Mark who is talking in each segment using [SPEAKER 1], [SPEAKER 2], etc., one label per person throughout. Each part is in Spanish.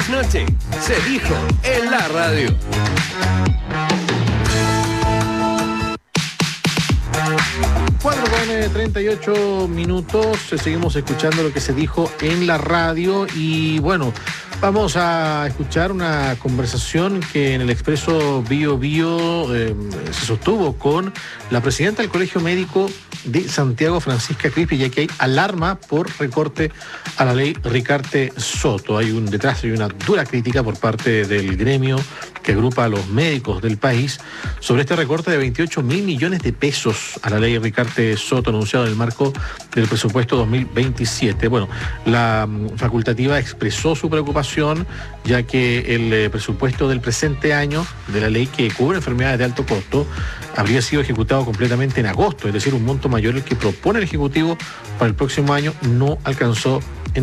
[SPEAKER 1] noche se dijo en la radio.
[SPEAKER 2] Con 38 minutos, seguimos escuchando lo que se dijo en la radio y bueno, vamos a escuchar una conversación que en el Expreso Bio Bio se sostuvo con la presidenta del Colegio Médico de Santiago, Francisca Crispi, ya que hay alarma por recorte a la ley Ricarte Soto. Hay una dura crítica por parte del gremio que agrupa a los médicos del país sobre este recorte de 28 mil millones de pesos a la ley Ricarte Soto anunciado en el marco del presupuesto 2027. Bueno, la facultativa expresó su preocupación ya que el presupuesto del presente año de la ley que cubre enfermedades de alto costo habría sido ejecutado completamente en agosto, es decir, un monto mayor el que propone el Ejecutivo para el próximo año no alcanzó en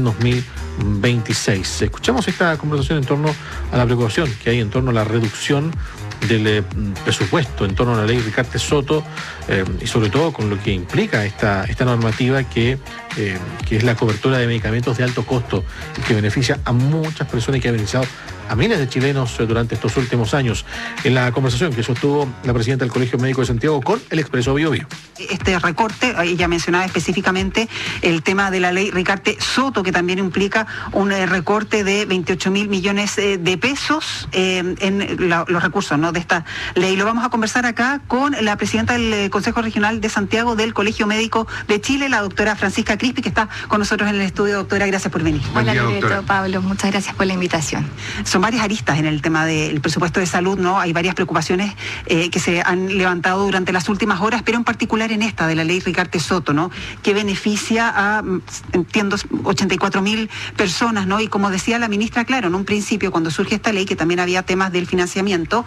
[SPEAKER 2] 2026. Escuchamos esta conversación en torno a la preocupación que hay en torno a la reducción del presupuesto en torno a la ley Ricarte Soto y sobre todo con lo que implica esta normativa que es la cobertura de medicamentos de alto costo y que beneficia a muchas personas y que ha beneficiado a miles de chilenos durante estos últimos años. En la conversación que sostuvo la presidenta del Colegio Médico de Santiago con el Expreso Bio Bio.
[SPEAKER 3] Este recorte, ella mencionaba específicamente el tema de la ley Ricarte Soto, que también implica un recorte de 28 mil millones de pesos en los recursos, ¿no?, de esta ley. Lo vamos a conversar acá con la presidenta del Consejo Regional de Santiago del Colegio Médico de Chile, la doctora Francisca Crispi, que está con nosotros en el estudio. Doctora, gracias por venir.
[SPEAKER 4] Hola, Loreto, Pablo, muchas gracias por la invitación.
[SPEAKER 3] Son varias aristas en el tema del presupuesto de salud, ¿no? Hay varias preocupaciones que se han levantado durante las últimas horas, pero en particular en esta de la ley Ricarte Soto, ¿no?, que beneficia a, entiendo, 84 mil personas, ¿no? Y como decía la ministra, claro, en un principio cuando surge esta ley, que también había temas del financiamiento,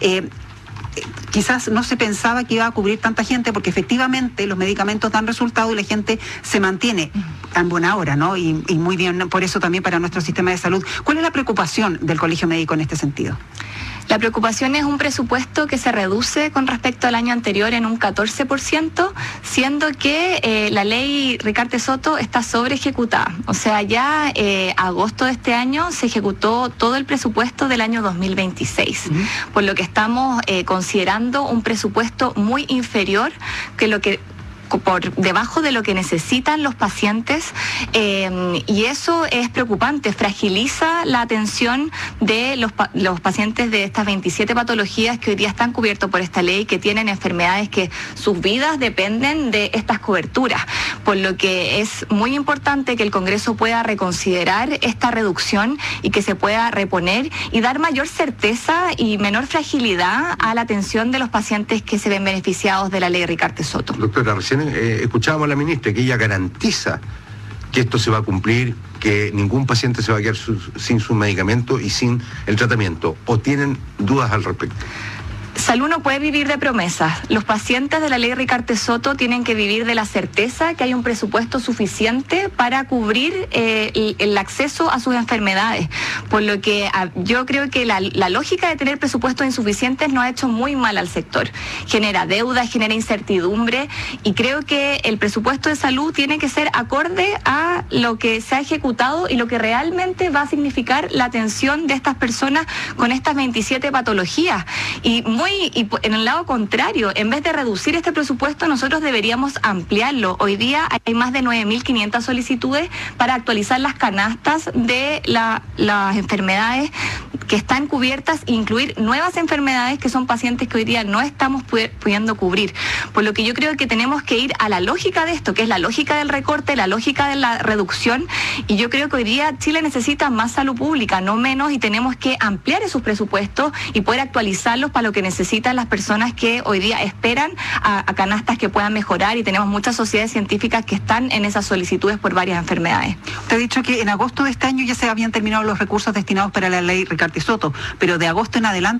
[SPEAKER 3] quizás no se pensaba que iba a cubrir tanta gente porque efectivamente los medicamentos dan resultado y la gente se mantiene en buena hora, ¿no? Y muy bien, por eso también para nuestro sistema de salud. ¿Cuál es la preocupación del Colegio Médico en este sentido?
[SPEAKER 4] La preocupación es un presupuesto que se reduce con respecto al año anterior en un 14%, siendo que la ley Ricarte Soto está sobre ejecutada. O sea, ya agosto de este año se ejecutó todo el presupuesto del año 2026, por lo que estamos considerando un presupuesto muy inferior que lo que por debajo de lo que necesitan los pacientes y eso es preocupante, fragiliza la atención de los pacientes de estas 27 patologías que hoy día están cubiertos por esta ley, que tienen enfermedades que sus vidas dependen de estas coberturas, por lo que es muy importante que el Congreso pueda reconsiderar esta reducción y que se pueda reponer y dar mayor certeza y menor fragilidad a la atención de los pacientes que se ven beneficiados de la ley Ricarte Soto.
[SPEAKER 5] Doctora, recién escuchábamos a la ministra que ella garantiza que esto se va a cumplir, que ningún paciente se va a quedar sin su medicamento y sin el tratamiento. ¿O tienen dudas al respecto?
[SPEAKER 4] Salud no puede vivir de promesas. Los pacientes de la ley Ricarte Soto tienen que vivir de la certeza que hay un presupuesto suficiente para cubrir el acceso a sus enfermedades. Por lo que yo creo que la lógica de tener presupuestos insuficientes nos ha hecho muy mal al sector. Genera deuda, genera incertidumbre y creo que el presupuesto de salud tiene que ser acorde a lo que se ha ejecutado y lo que realmente va a significar la atención de estas personas con estas 27 patologías. Y en el lado contrario, en vez de reducir este presupuesto, nosotros deberíamos ampliarlo. Hoy día hay más de 9.500 solicitudes para actualizar las canastas de las enfermedades que están cubiertas e incluir nuevas enfermedades que son pacientes que hoy día no estamos pudiendo cubrir. Por lo que yo creo que tenemos que ir a la lógica de esto, que es la lógica del recorte, la lógica de la reducción, y yo creo que hoy día Chile necesita más salud pública, no menos, y tenemos que ampliar esos presupuestos y poder actualizarlos para lo que necesitan las personas que hoy día esperan a canastas que puedan mejorar, y tenemos muchas sociedades científicas que están en esas solicitudes por varias enfermedades.
[SPEAKER 3] Usted ha dicho que en agosto de este año ya se habían terminado los recursos destinados para la ley Ricarte Soto, pero de agosto en adelante